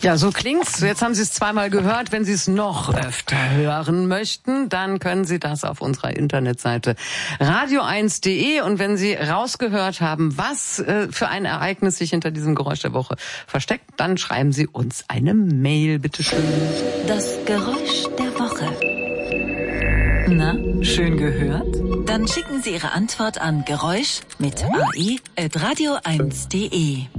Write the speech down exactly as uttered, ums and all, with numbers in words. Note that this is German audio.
Ja, so klingt's. Jetzt haben Sie es zweimal gehört. Wenn Sie es noch öfter hören möchten, dann können Sie das auf unserer Internetseite radio eins punkt de. Und wenn Sie rausgehört haben, was äh, für ein Ereignis sich hinter diesem Geräusch der Woche versteckt, dann schreiben Sie uns eine Mail, bitteschön. Das Geräusch der Woche. Na, schön gehört? Dann schicken Sie Ihre Antwort an Geräusch mit A I at radio eins punkt de.